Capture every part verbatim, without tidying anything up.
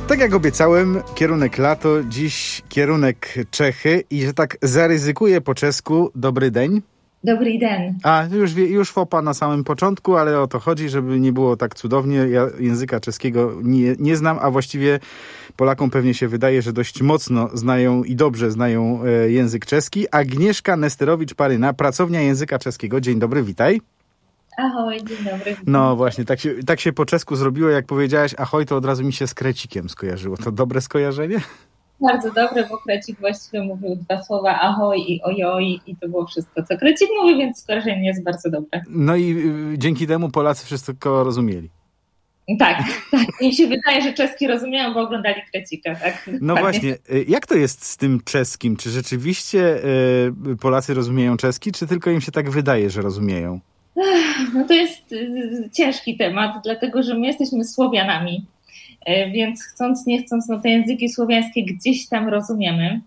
Tak jak obiecałem, kierunek lato, dziś kierunek Czechy i że tak zaryzykuję po czesku, dobry dzień. Dobry dzień. A, już, już fopa na samym początku, ale o to chodzi, żeby nie było tak cudownie. Ja języka czeskiego nie, nie znam, a właściwie Polakom pewnie się wydaje, że dość mocno znają i dobrze znają e, język czeski. Agnieszka Nesterowicz-Paryna, pracownia języka czeskiego. Dzień dobry, witaj. Ahoj, dzień dobry. No właśnie, tak się, tak się po czesku zrobiło, jak powiedziałaś ahoj, to od razu mi się z krecikiem skojarzyło. To dobre skojarzenie? Bardzo dobre, bo krecik właściwie mówił dwa słowa ahoj i ojoj i to było wszystko, co krecik mówi, więc skojarzenie jest bardzo dobre. No i y, dzięki temu Polacy wszystko rozumieli. Tak, tak. Mi się wydaje, że czeski rozumieją, bo oglądali krecika, tak? No właśnie, jak to jest z tym czeskim? Czy rzeczywiście y, Polacy rozumieją czeski, czy tylko im się tak wydaje, że rozumieją? No to jest ciężki temat, dlatego że my jesteśmy Słowianami, więc chcąc, nie chcąc, no te języki słowiańskie gdzieś tam rozumiemy,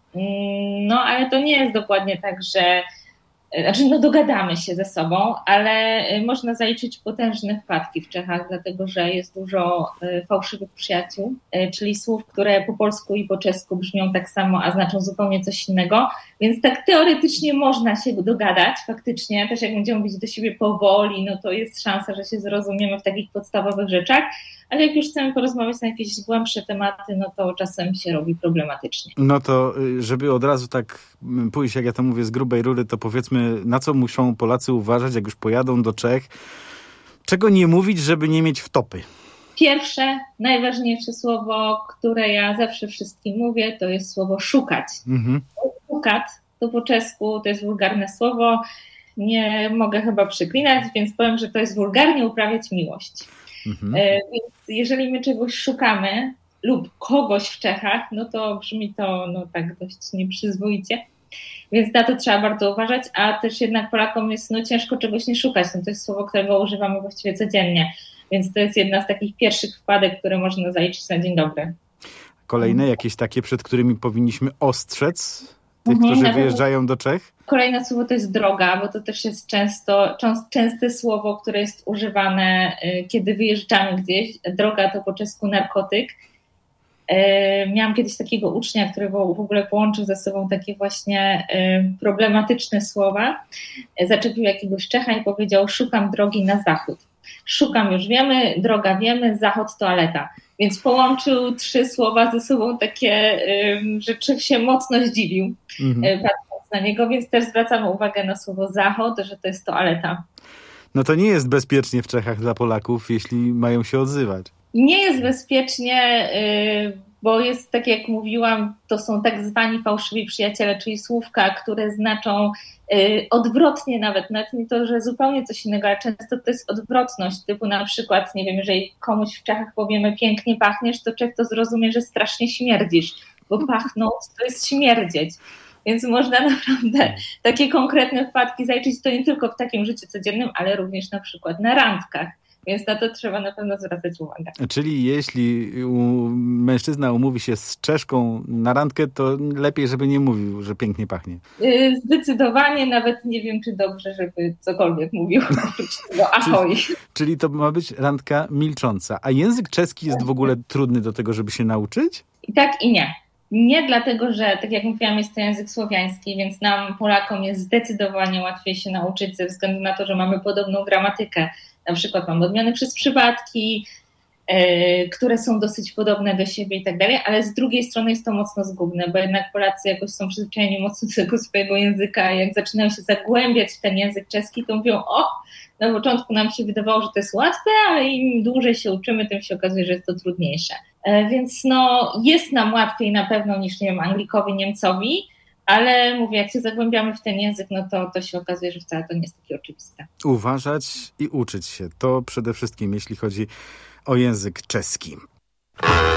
no ale to nie jest dokładnie tak, że Znaczy, no dogadamy się ze sobą, ale można zaliczyć potężne wpadki w Czechach, dlatego że jest dużo fałszywych przyjaciół, czyli słów, które po polsku i po czesku brzmią tak samo, a znaczą zupełnie coś innego, więc tak teoretycznie można się dogadać, faktycznie, też jak będziemy mówić do siebie powoli, no to jest szansa, że się zrozumiemy w takich podstawowych rzeczach, ale jak już chcemy porozmawiać na jakieś głębsze tematy, no to czasem się robi problematycznie. No to, żeby od razu tak pójść, jak ja to mówię, z grubej rury, to powiedzmy, na co muszą Polacy uważać, jak już pojadą do Czech? Czego nie mówić, żeby nie mieć wtopy? Pierwsze, najważniejsze słowo, które ja zawsze wszystkim mówię, to jest słowo szukać. Mhm. Szukat to po czesku to jest wulgarne słowo. Nie mogę chyba przeklinać, więc powiem, że to jest wulgarnie uprawiać miłość. Mhm. Więc jeżeli my czegoś szukamy lub kogoś w Czechach, no to brzmi to no tak dość nieprzyzwoicie. Więc na to trzeba bardzo uważać, a też jednak Polakom jest no ciężko czegoś nie szukać. No to jest słowo, którego używamy właściwie codziennie. Więc to jest jedna z takich pierwszych wpadek, które można zaliczyć na dzień dobry. Kolejne jakieś takie, przed którymi powinniśmy ostrzec tych, mhm, którzy wyjeżdżają do Czech? Kolejne słowo to jest droga, bo to też jest często, częste słowo, które jest używane, kiedy wyjeżdżamy gdzieś. Droga to po czesku narkotyk. Miałam kiedyś takiego ucznia, który w ogóle połączył ze sobą takie właśnie problematyczne słowa. Zaczepił jakiegoś Czecha i powiedział: szukam drogi na zachód. Szukam już wiemy, droga wiemy, zachód toaleta. Więc połączył trzy słowa ze sobą takie, że Czech się mocno zdziwił, mhm, patrząc na niego, więc też zwracamy uwagę na słowo zachód, że to jest toaleta. No to nie jest bezpiecznie w Czechach dla Polaków, jeśli mają się odzywać. Nie jest bezpiecznie, bo jest, tak jak mówiłam, to są tak zwani fałszywi przyjaciele, czyli słówka, które znaczą odwrotnie nawet, nawet nie to, że zupełnie coś innego, ale często to jest odwrotność, typu na przykład, nie wiem, jeżeli komuś w Czechach powiemy pięknie pachniesz, to Czech to zrozumie, że strasznie śmierdzisz, bo pachnąć to jest śmierdzieć. Więc można naprawdę takie konkretne wpadki zaliczyć, to nie tylko w takim życiu codziennym, ale również na przykład na randkach. Więc na to trzeba na pewno zwracać uwagę. Czyli jeśli mężczyzna umówi się z Czeszką na randkę, to lepiej, żeby nie mówił, że pięknie pachnie. Zdecydowanie, nawet nie wiem, czy dobrze, żeby cokolwiek mówił oprócz tego ahoj. Czyli, czyli to ma być randka milcząca. A język czeski jest w ogóle trudny do tego, żeby się nauczyć? I tak, i nie. Nie dlatego, że tak jak mówiłam, jest to język słowiański, więc nam, Polakom, jest zdecydowanie łatwiej się nauczyć ze względu na to, że mamy podobną gramatykę. Na przykład mamy odmiany przez przypadki, yy, które są dosyć podobne do siebie i tak dalej, ale z drugiej strony jest to mocno zgubne, bo jednak Polacy jakoś są przyzwyczajeni mocno do tego swojego języka, a jak zaczynają się zagłębiać w ten język czeski, to mówią: o, na początku nam się wydawało, że to jest łatwe, ale im dłużej się uczymy, tym się okazuje, że jest to trudniejsze. Yy, więc no, jest nam łatwiej na pewno niż, nie wiem, Anglikowi, Niemcowi, ale mówię, jak się zagłębiamy w ten język, no to, to się okazuje, że wcale to nie jest takie oczywiste. Uważać i uczyć się. To przede wszystkim, jeśli chodzi o język czeski.